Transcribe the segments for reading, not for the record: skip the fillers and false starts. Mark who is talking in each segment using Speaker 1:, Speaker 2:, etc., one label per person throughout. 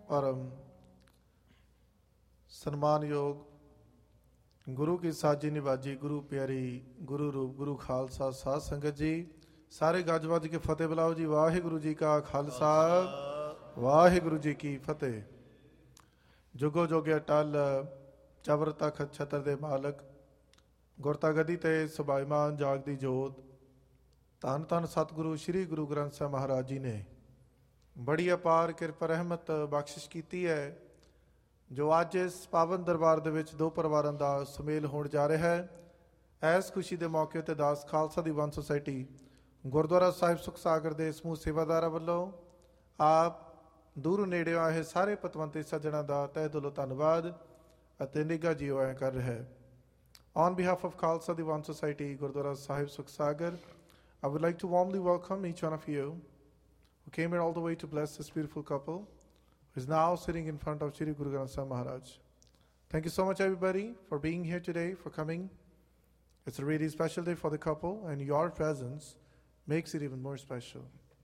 Speaker 1: परम सन्मानयोग गुरु की साजी निवाजी गुरु प्यारी गुरु रूप गुरु खालसा साध संगत जी सारे गज वज के फतेह बुलाओ जी। वाहिगुरु जी का खालसा वाहिगुरु जी की फतेह। जुगो जोगे अटल चवर तखत छतर दे मालक गुरता गदी ते सुभाईमान जागदी जोत धन धन सतगुरु श्री गुरु ग्रंथ साहिब महाराज जी ने बड़ी अपार किरपा रहमत बख्शिश की है जो अज इस पावन दरबार दे विच दो परिवारों का सुमेल होने जा रहा है। इस खुशी के मौके पर दास खालसा दी वन सोसाइटी गुरुद्वारा साहिब सुख सागर के समूह सेवादारा वालों आप दूर नेड़े आए सारे पतवंते सज्जणों का तह दिलों धन्यवाद अते निघा जी आया कर रहा है। On behalf of Khalsa the one society gurdwara Sahib सुख सागर I would like to warmly welcome each one of you who came here all the way to bless this beautiful couple who is now sitting in front of Shri Guru Granth Sahib Maharaj. Thank you so much everybody for being here today, for coming. It's a really special day for the couple and your presence makes it even more special.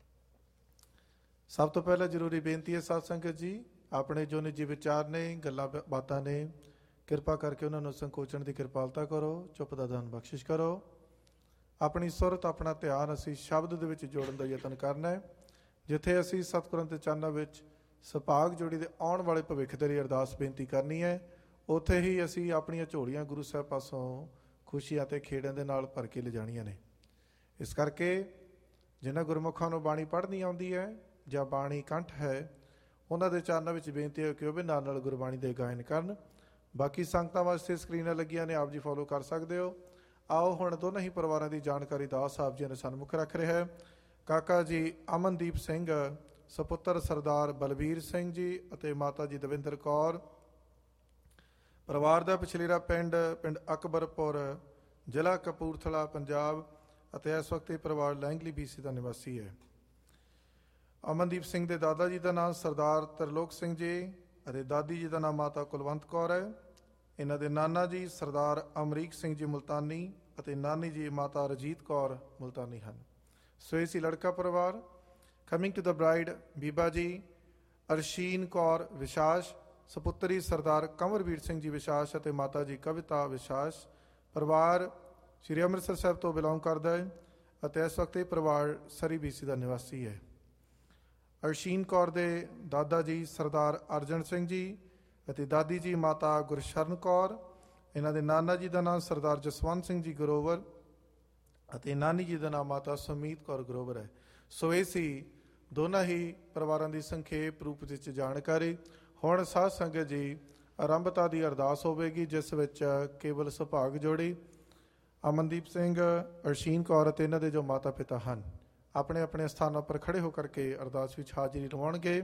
Speaker 1: सब तो पहला जरूरी बेनती है साध संगत जी अपने जो निजी विचार ने गल्लां बातां ने किरपा करके उन्होंने संकोचन की किरपालता करो, चुप दा दान बख्शिश करो। अपनी सुरत अपना ध्यान असी शब्द दे विच जोड़न दा यतन करना है। जिथे असी सतगुਰਾਂ ਦੇ ਚਰਨਾਂ ਵਿੱਚ ਸੁਭਾਗ ਜੋੜੀ ਦੇ ਆਉਣ ਵਾਲੇ ਭਵਿੱਖ ਦੇ ਲਈ ਅਰਦਾਸ ਬੇਨਤੀ ਕਰਨੀ ਹੈ, ਉੱਥੇ ਹੀ ਅਸੀਂ ਆਪਣੀਆਂ ਝੋਲੀਆਂ ਗੁਰੂ ਸਾਹਿਬ ਪਾਸੋਂ ਖੁਸ਼ੀਆਂ ਤੇ ਖੇੜਿਆਂ ਦੇ ਨਾਲ ਭਰ ਕੇ ਲਿਜਾਣੀਆਂ ਨੇ। ਇਸ ਕਰਕੇ ਜਿਨ੍ਹਾਂ ਗੁਰਮੁਖਾਂ ਨੂੰ ਬਾਣੀ ਪੜ੍ਹਨੀ ਆਉਂਦੀ ਹੈ ਜਾਂ ਬਾਣੀ ਕੰਠ ਹੈ ਉਹਨਾਂ ਦੇ ਚਰਨਾਂ ਵਿੱਚ ਬੇਨਤੀ ਹੈ ਕਿ ਉਹ ਵੀ ਨਾਲ ਨਾਲ ਗੁਰਬਾਣੀ ਦੇ ਗਾਇਨ ਕਰਨ। ਬਾਕੀ ਸੰਗਤਾਂ ਵਾਸਤੇ ਸਕਰੀਨਾਂ ਲੱਗੀਆਂ ਨੇ, ਆਪ ਜੀ ਫੋਲੋ ਕਰ ਸਕਦੇ ਹੋ। आओ हुण दोनों ही परिवारों की जानकारी दास साहब जी ने सन्मुख रख रहे हैं। काका जी अमनदीप सिंह सपुत्र सरदार बलबीर सिंह जी अते माता जी दविंदर कौर परिवार का पछलेरा पिंड अकबरपुर जिला कपूरथला पंजाब अते इस वक्त परिवार लैंगली BC का निवासी है। अमनदीप सिंह के दादा जी का नाम सरदार तरलोक सिंह जी अते दादी जी का नाम माता कुलवंत कौर है। इन्हां दे नाना जी सरदार अमरीक सिंह जी मुल्तानी अते नानी जी माता रजीत कौर मुल्तानी हैं। सो इसी लड़का परिवार coming to the bride Biba जी अरशीन कौर विशास सपुत्री सरदार कंवरवीर सिंह जी विशास अते माता जी कविता विशास परिवार श्री अमृतसर साहब तो बिलोंग करता है अते इस वक्त परिवार सरी BC का निवासी है। अरशीन कौर दे दादा जी सरदार अर्जन सिंह जी ਅਤੇ ਦਾਦੀ ਜੀ ਮਾਤਾ ਗੁਰਸ਼ਰਨ ਕੌਰ। ਇਹਨਾਂ ਦੇ ਨਾਨਾ ਜੀ ਦਾ ਨਾਮ ਸਰਦਾਰ ਜਸਵੰਤ ਸਿੰਘ ਜੀ ਗਰੋਵਰ ਅਤੇ ਨਾਨੀ ਜੀ ਦਾ ਨਾਮ ਮਾਤਾ ਸੁਮੀਤ ਕੌਰ ਗਰੋਵਰ ਹੈ। ਸੋ ਇਹ ਸੀ ਦੋਨਾਂ ਹੀ ਪਰਿਵਾਰਾਂ ਦੀ ਸੰਖੇਪ ਰੂਪ ਵਿੱਚ ਜਾਣਕਾਰੀ। ਹੁਣ ਸਾਧ ਸੰਗਤ ਜੀ ਆਰੰਭਤਾ ਦੀ ਅਰਦਾਸ ਹੋਵੇਗੀ ਜਿਸ ਵਿੱਚ ਕੇਵਲ ਸੁਭਾਗ ਜੋੜੀ ਅਮਨਦੀਪ ਸਿੰਘ ਅਰਸ਼ੀਨ ਕੌਰ ਅਤੇ ਇਹਨਾਂ ਦੇ ਜੋ ਮਾਤਾ ਪਿਤਾ ਹਨ ਆਪਣੇ ਆਪਣੇ ਸਥਾਨਾਂ ਪਰ ਖੜੇ ਹੋ ਕਰਕੇ ਅਰਦਾਸ ਵਿੱਚ ਹਾਜ਼ਰੀ ਲਵਾਉਣਗੇ।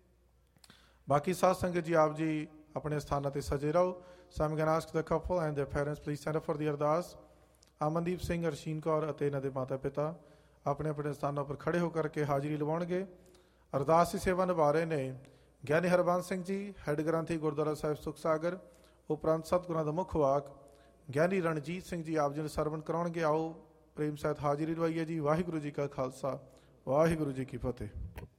Speaker 1: बाकी साध संगत जी आप जी अपने स्थानों पर सजे रहो। So I'm going to ask the couple and their parents please stand up for the अरदास। अमनदीप सिंह अरशीन कौर ਅਤੇ ਇਹਨਾਂ ਦੇ ਮਾਤਾ ਪਿਤਾ ਆਪਣੇ ਆਪਣੇ ਸਥਾਨਾਂ पर खड़े होकर के हाजिरी ਲਵਾਉਣਗੇ। अरदास की सेवा निभा रहे ने ਗਿਆਨੀ ਹਰਬੰਸ ਸਿੰਘ ਜੀ ਹੈੱਡ ਗ੍ਰੰਥੀ ਗੁਰਦੁਆਰਾ ਸਾਹਿਬ ਸੁਖ ਸਾਗਰ ਉਪਰੰਤ ਸਤਿਗੁਰਾਂ ਦਾ ਮੁੱਖ ਵਾਕ ਗਿਆਨੀ ਰਣਜੀਤ ਸਿੰਘ ਜੀ ਆਪ ਜੀ ਨੂੰ ਸਰਵਣ ਕਰਾਉਣਗੇ। ਆਓ ਪ੍ਰੇਮ ਸਹਿਤ ਹਾਜ਼ਰੀ ਲਵਾਈਏ ਜੀ। ਵਾਹਿਗੁਰੂ ਜੀ ਕਾ ਖਾਲਸਾ ਵਾਹਿਗੁਰੂ ਜੀ ਕੀ ਫਤਿਹ।